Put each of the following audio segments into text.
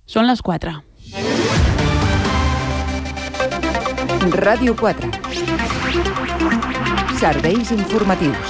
Són les 4. Ràdio 4. Serveis informatius.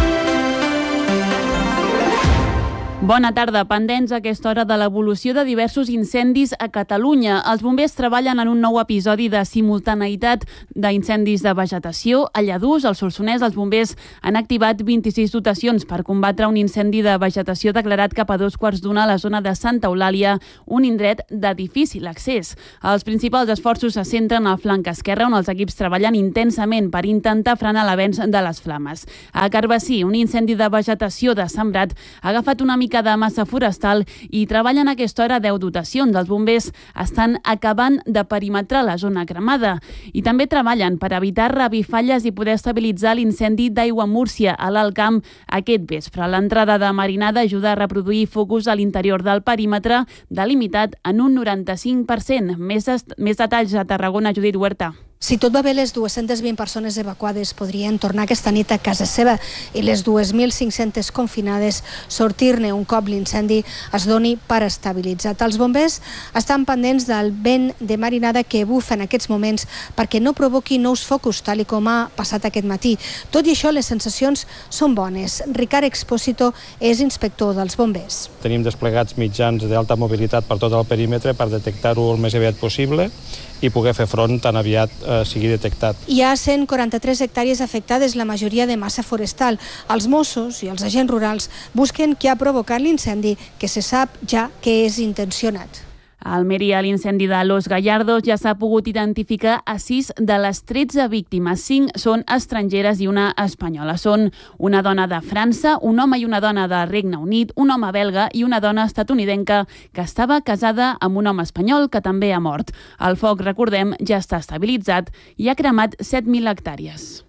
Bona tarda. Pendents a aquesta hora de l'evolució de diversos incendis a Catalunya. Els bombers treballen en un nou episodi de simultaneïtat d'incendis de vegetació. A Lladurs, al Solsonès, els bombers han activat 26 dotacions per combatre un incendi de vegetació declarat cap a 2:15 a la zona de Santa Eulàlia, un indret de difícil accés. Els principals esforços se centren al flanc esquerre, on els equips treballen intensament per intentar frenar l'avenç de les flames. A Carbassí, un incendi de vegetació de sembrat ha agafat una mica de massa forestal i treballen a aquesta hora 10 dotacions. Els bombers estan acabant de perimetrar la zona cremada i també treballen per evitar revifalles i poder estabilitzar l'incendi d'Aigua Múrcia a l'Alt Camp aquest vespre. L'entrada de marinada ajuda a reproduir focus a l'interior del perímetre, delimitat en un 95%. Més detalls a Tarragona, Judit Huerta. Si tot va bé, les 220 persones evacuades podrien tornar aquesta nit a casa seva i les 2.500 confinades sortir-ne un cop l'incendi es doni per estabilitzat. Els bombers estan pendents del vent de marinada que bufa en aquests moments perquè no provoqui nous focus, tal com ha passat aquest matí. Tot i això, les sensacions són bones. Ricard Expósito és inspector dels bombers. Tenim desplegats mitjans d'alta mobilitat per tot el perímetre per detectar-ho el més aviat possible i poder fer front tan aviat sigui detectat. Hi ha 143 hectàrees afectades, la majoria de massa forestal. Els Mossos i els agents rurals busquen qui ha provocat l'incendi, que se sap ja que és intencionat. A Almeria, l'incendi de Los Gallardos, ja s'ha pogut identificar a 6 de les 13 víctimes. 5 són estrangeres i una espanyola. Són una dona de França, un home i una dona de Regne Unit, un home belga i una dona estatunidenca que estava casada amb un home espanyol que també ha mort. El foc, recordem, ja està estabilitzat i ha cremat 7.000 hectàrees.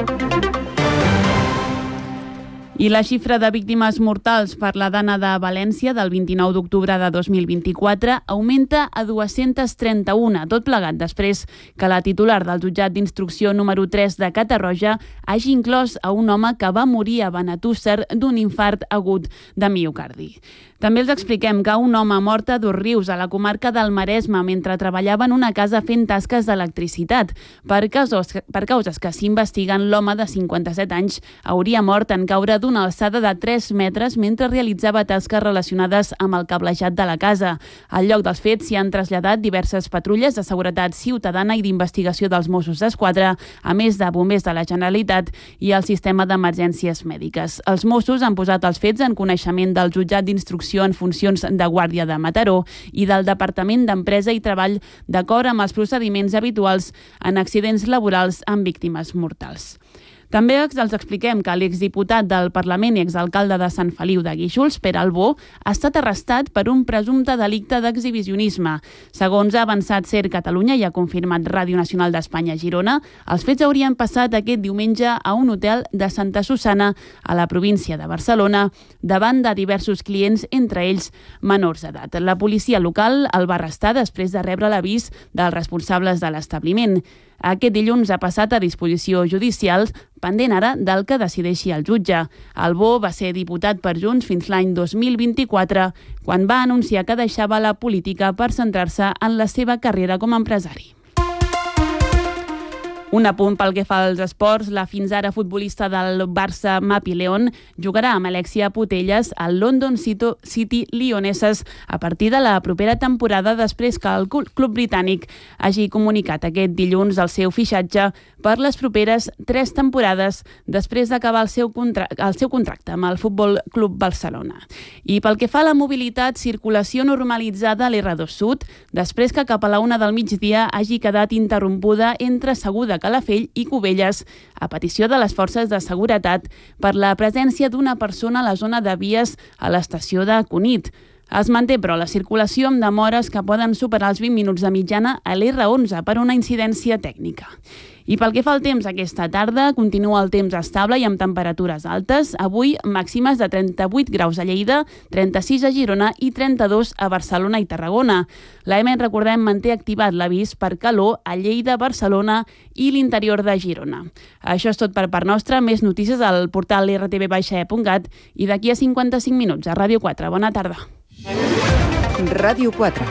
I la xifra de víctimes mortals per la dana de València del 29 d'octubre de 2024 augmenta a 231, tot plegat després que la titular del jutjat d'instrucció número 3 de Catarroja hagi inclòs a un home que va morir a Benetússer d'un infart agut de miocardi. També els expliquem que un home mort a Dosrius, a la comarca del Maresme, mentre treballava en una casa fent tasques d'electricitat. Per causes que s'investiguen, l'home de 57 anys hauria mort en caure d'una alçada de 3 metres mentre realitzava tasques relacionades amb el cablejat de la casa. Al lloc dels fets s'hi han traslladat diverses patrulles de seguretat ciutadana i d'investigació dels Mossos d'Esquadra, a més de bombers de la Generalitat i el sistema d'emergències mèdiques. Els Mossos han posat els fets en coneixement del jutjat d'instrucció en funcions de Guàrdia de Mataró i del Departament d'Empresa i Treball d'acord amb els procediments habituals en accidents laborals amb víctimes mortals. També els expliquem que l'exdiputat del Parlament i exalcalde de Sant Feliu de Guíxols, Pere Albó, ha estat arrestat per un presumpte delicte d'exhibicionisme. Segons ha avançat SER Catalunya i ha confirmat Ràdio Nacional d'Espanya a Girona, els fets haurien passat aquest diumenge a un hotel de Santa Susana, a la província de Barcelona, davant de diversos clients, entre ells menors d'edat. La policia local el va arrestar després de rebre l'avís dels responsables de l'establiment. Aquest dilluns ha passat a disposició judicial, pendent ara del que decideixi el jutge. Albó va ser diputat per Junts fins l'any 2024, quan va anunciar que deixava la política per centrar-se en la seva carrera com a empresari. Un apunt pel que fa als esports, la fins ara futbolista del Barça, Mapi León, jugarà amb Alexia Putellas al London City Lionesses a partir de la propera temporada, després que el club britànic hagi comunicat aquest dilluns el seu fitxatge per les properes 3 temporades després d'acabar el seu contracte amb el Futbol Club Barcelona. I pel que fa a la mobilitat, circulació normalitzada a l'R2 Sud, després que cap a la 1 del migdia hagi quedat interrompuda entre Seguda, Calafell i Cubelles, a petició de les forces de seguretat per la presència d'una persona a la zona de vies a l'estació de Cunit. Es manté, però, la circulació amb demores que poden superar els 20 minuts de mitjana a l'R11 per una incidència tècnica. I pel que fa al temps, aquesta tarda continua el temps estable i amb temperatures altes. Avui màximes de 38 graus a Lleida, 36 a Girona i 32 a Barcelona i Tarragona. L'AEMET, recordem, manté activat l'avís per calor a Lleida, Barcelona i l'interior de Girona. Això és tot per part nostra. Més notícies al portal rtv-e.cat i d'aquí a 55 minuts a Ràdio 4. Bona tarda. Ràdio 4.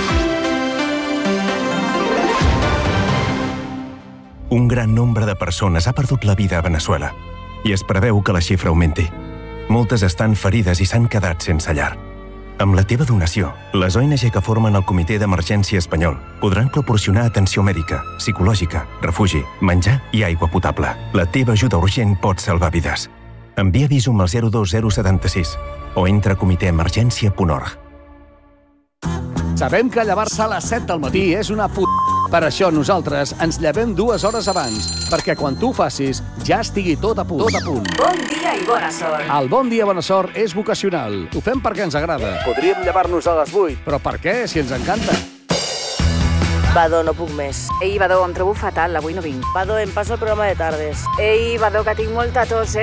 Un gran nombre de persones ha perdut la vida a Veneçuela i es preveu que la xifra augmenti. Moltes estan ferides i s'han quedat sense llar. Amb la teva donació, les ONG que formen el Comitè d'Emergència Espanyol podran proporcionar atenció mèdica, psicològica, refugi, menjar i aigua potable. La teva ajuda urgent pot salvar vides. Envia Visum al 02076 o entra a comitèemergència.org. Sabem que llevar-se a les 7 del matí és una Per això nosaltres ens llevem 2 hores abans, perquè quan tu ho facis ja estigui tot a punt. Bon dia i bona sort. El Bon dia, bona sort és vocacional. Ho fem perquè ens agrada. Podríem llevar-nos a les 8. Però per què, si ens encanta? Badó, no puc més. Ei, Badó, em trobo fatal, avui no vinc. Badó, em passo el programa de tardes. Ei, Badó, que tinc molta tos,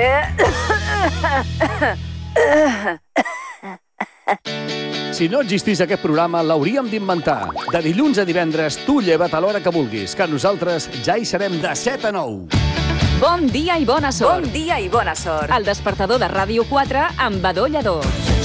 Si no existís aquest programa, l'hauríem d'inventar. De dilluns a divendres, tu lleva't a l'hora que vulguis, que nosaltres ja hi serem de 7 a 9. Bon dia i bona sort. Bon dia i bona sort. El despertador de Ràdio 4 amb Badó Lledó.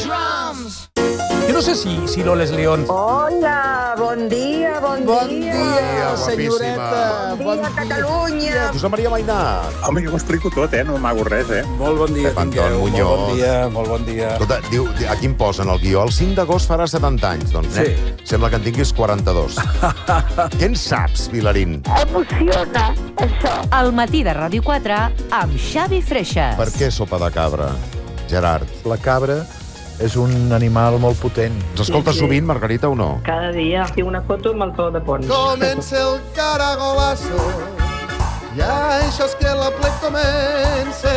Yo no sé si Loles León... Hola, bon dia, Bon dia, senyoreta. Bon dia, Catalunya. Josep Maria Mainà. Home, jo ho explico tot, no m'amago res, Molt bon dia, tingueu. Molt bon dia. Escolta, diu, aquí em posen el guió. El 5 d'agost farà 70 anys, doncs. Sí. Sembla que en tinguis 42. Què en saps, Vilarín? Emociona, això. El matí de Ràdio 4 amb Xavi Freixas. Per què sopa de cabra, Gerard? La cabra és un animal molt potent. Ens escolta sovint, Margarita, o no? Cada dia tinc una foto amb el Pau de Pons. Comença el caragolazo, ja això és que la plec comença.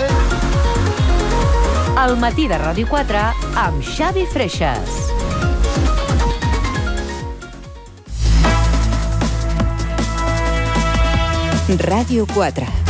El matí de Ràdio 4 amb Xavi Freixas. Ràdio 4.